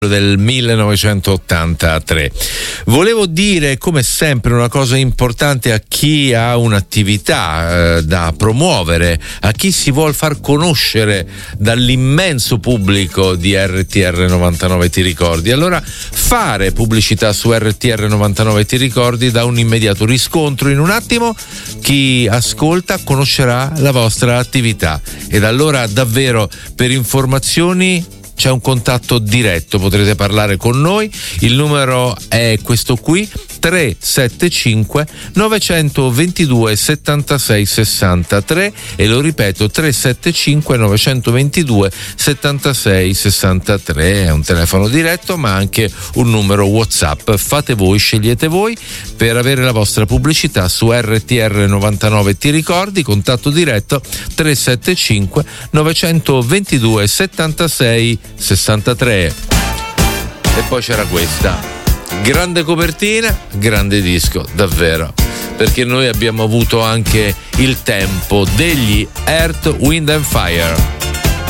del 1983. Volevo dire, come sempre, una cosa importante a chi ha un'attività da promuovere, a chi si vuol far conoscere dall'immenso pubblico di RTR 99 Ti ricordi. Allora, fare pubblicità su RTR 99 Ti ricordi dà un immediato riscontro. In un attimo chi ascolta conoscerà la vostra attività, ed allora davvero, per informazioni c'è un contatto diretto, potrete parlare con noi. Il numero è questo qui: 375 922 76 63, e lo ripeto, 375 922 76 63. È un telefono diretto, ma anche un numero WhatsApp. Fate voi, scegliete voi per avere la vostra pubblicità su RTR 99 Ti ricordi. Contatto diretto 375 922 76 63. E poi c'era questa grande copertina, grande disco, davvero, perché noi abbiamo avuto anche il tempo degli Earth, Wind and Fire.